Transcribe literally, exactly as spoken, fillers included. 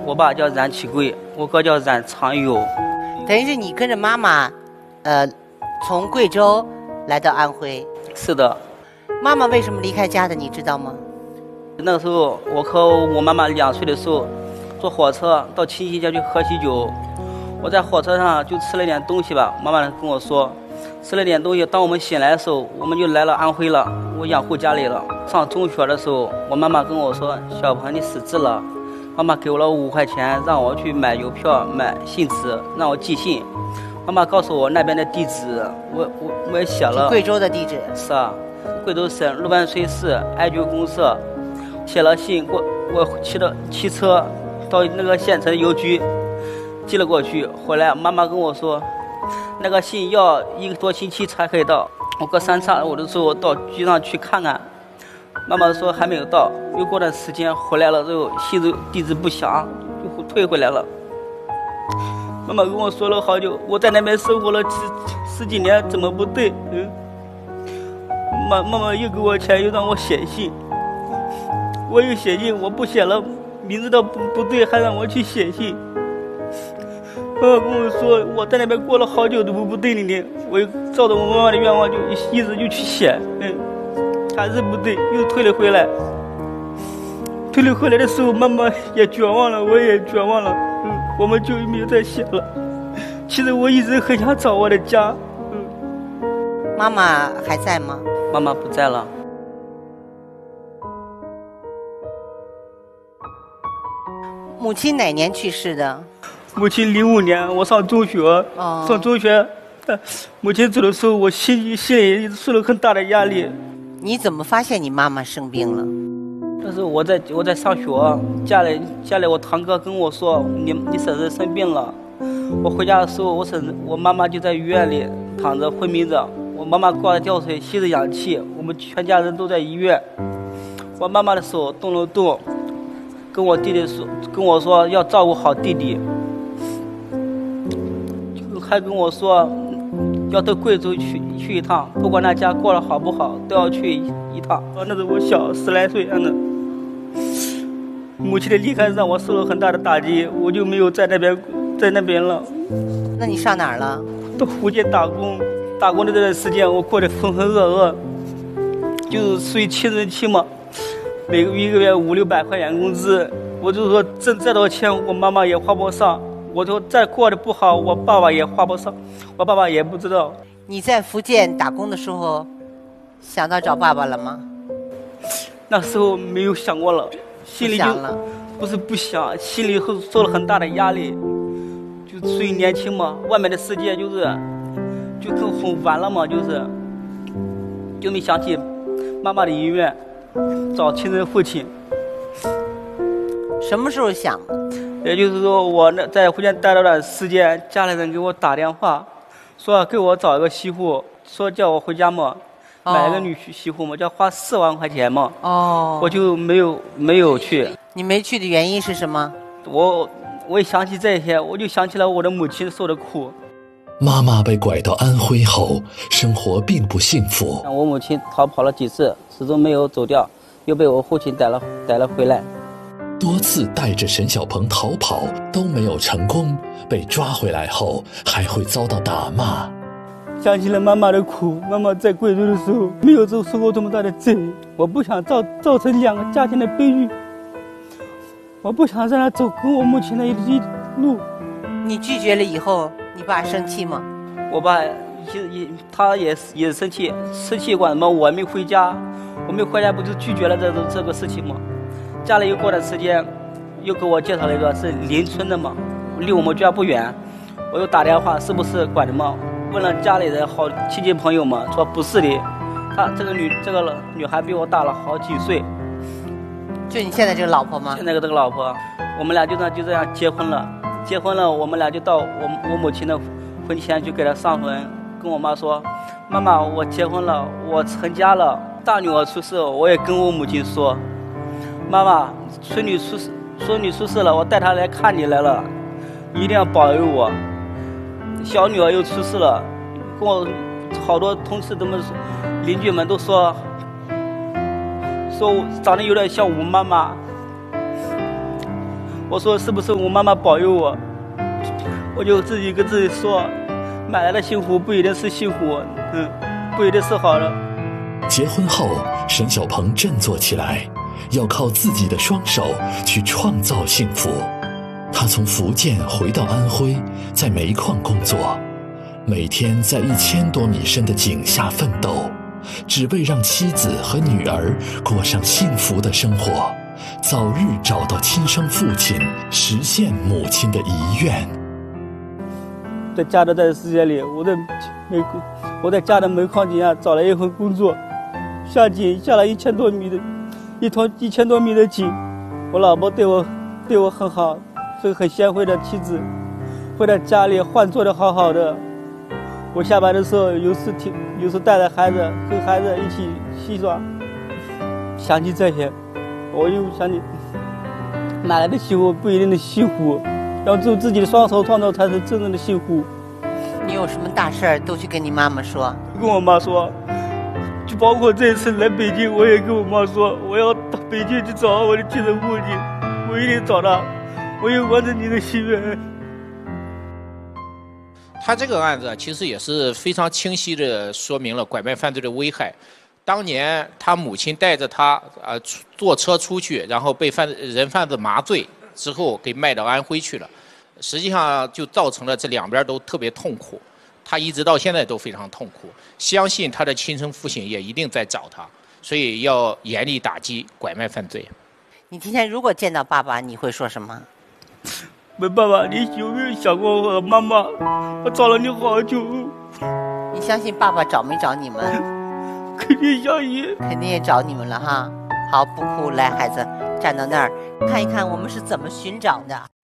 我爸叫冉启贵，我哥叫冉长友。 等于是你跟着妈妈，呃，从贵州来到安徽。 是的。 妈妈为什么离开家的，你知道吗？ 那个时候，我和我妈妈两岁的时候，坐火车到亲戚家去喝喜酒。我在火车上就吃了点东西吧，妈妈跟我说，吃了点东西。当我们醒来的时候，我们就来了安徽了，我养护家里了。上中学的时候，我妈妈跟我说，小鹏你识字了。妈妈给我了五块钱，让我去买邮票、买信纸，让我寄信。妈妈告诉我那边的地址，我我我也写了。 贵州的地址？ 是啊，贵州省六万水市艾灸公社。写了信，我我骑着骑车到那个县城邮局寄了过去。回来妈妈跟我说，那个信要一个多星期才可以到。我隔三差五的时候到局上去看看，妈妈说还没有到。又过段时间回来了之后，信地址不详，就退回来了。妈妈跟我说了好久，我在那边生活了十十几年，怎么不对？嗯，妈妈妈又给我钱，又让我写信。我又写信，我不写了，名字都不不对，还让我去写信。妈妈跟我说，我在那边过了好久都不不对里面，我又照着我妈妈的愿望，就一直就去写，嗯，还是不对，又退了回来。退了回来的时候，妈妈也绝望了，我也绝望了，嗯，我们就没有再写了。其实我一直很想找我的家，嗯。 妈妈还在吗？ 妈妈不在了。 母亲哪年去世的？ 母亲零五年，我上中学，哦、上中学，母亲走的时候，我心心里受了很大的压力。 你怎么发现你妈妈生病了？ 但是我在我在上学，家里家里我堂哥跟我说，你你婶婶生病了。我回家的时候，我婶我妈妈就在医院里躺着昏迷着，我妈妈挂着吊水吸着氧气，我们全家人都在医院。我妈妈的手动了动。跟我弟弟说，跟我说要照顾好弟弟，还跟我说要到贵州去去一趟，不管那家过得好不好，都要去一趟。那时候我小十来岁，嗯，母亲的离开让我受了很大的打击，我就没有在那边在那边了。 那你上哪儿了？ 到福建打工，打工的这段时间我过得浑浑噩噩，就是属于青春期嘛。每个一个月五六百块钱工资，我就说挣再多钱，我妈妈也花不上。我说再过得不好，我爸爸也花不上，我爸爸也不知道。 你在福建打工的时候，想到找爸爸了吗？ 那时候没有想过了，心里就不是不想，心里受了很大的压力。就属于年轻嘛，外面的世界就是就更很晚了嘛，就是就没想起妈妈的遗愿。找亲生父亲。 什么时候想的？ 也就是说，我那在福建待了段时间，家里人给我打电话，说给我找一个媳妇，说叫我回家嘛，哦、买一个女媳妇嘛，叫花四万块钱嘛。哦，我就没有没有去。 你没去的原因是什么？ 我我一想起这些，我就想起了我的母亲受的苦。 妈妈被拐到安徽后，生活并不幸福。 我母亲逃跑了几次，始终没有走掉，又被我父亲逮了逮了回来。 多次带着沈小鹏逃跑都没有成功，被抓回来后还会遭到打骂。 想起了妈妈的苦，妈妈在贵州的时候没有受受过这么大的罪，我不想造造成两个家庭的悲剧，我不想让她走跟我母亲的一路。 你拒绝了以后，你爸生气吗？ 我爸也也他也也生气，生气管什么？我没回家，我没回家不就拒绝了这个这个事情吗？家里又过段时间，又给我介绍了一个是邻村的嘛，离我们家不远。我又打电话，是不是管什么？问了家里人好亲戚朋友们，说不是的，她这个女这个女孩比我大了好几岁。 就你现在这个老婆吗？ 现在这个老婆，我们俩就这样就这样结婚了。结婚了，我们俩就到我我母亲的婚前去给她上坟，跟我妈说，妈妈，我结婚了，我成家了。大女儿出事，我也跟我母亲说，妈妈，孙女出事，孙女出事了，我带她来看你来了，你一定要保佑我。小女儿又出事了，跟我好多同事他们说，邻居们都说，说我长得有点像我妈妈。 我说是不是我妈妈保佑我？我就自己跟自己说，买来的幸福不一定是幸福，嗯，不一定是好的。 结婚后，沈小鹏振作起来，要靠自己的双手去创造幸福。他从福建回到安徽，在煤矿工作，每天在一千多米深的井下奋斗，只为让妻子和女儿过上幸福的生活，早日找到亲生父亲，实现母亲的遗愿。 在家的这时间里，我在煤，我在家的煤矿井下找了一份工作，下井下了一千多米的，一坨一千多米的井。我老婆对我对我很好，是个很贤惠的妻子，会在家里换做的好好的。我下班的时候，有时听，有时带着孩子跟孩子一起戏耍。想起这些，我又想起，哪来的幸福不一定的幸福。要用自己的双手创造才是真正的幸福。 你有什么大事儿都去跟你妈妈说。 跟我妈说，就包括这次来北京，我也跟我妈说，我要到北京去找我的亲生父亲，我一定找他，我要完成你的心愿。 他这个案子其实也是非常清晰地说明了拐卖犯罪的危害。当年他母亲带着他啊、呃、坐车出去，然后被犯人贩子麻醉之后给卖到安徽去了，实际上就造成了这两边都特别痛苦，他一直到现在都非常痛苦，相信他的亲生父亲也一定在找他，所以要严厉打击拐卖犯罪。 你今天如果见到爸爸，你会说什么？ 问爸爸，你有没有想过我妈妈？我找了你好久。 你相信爸爸找没找你们？ 肯定相信。 肯定也找你们了哈。好，不哭，来，孩子，站到那儿看一看我们是怎么寻找的。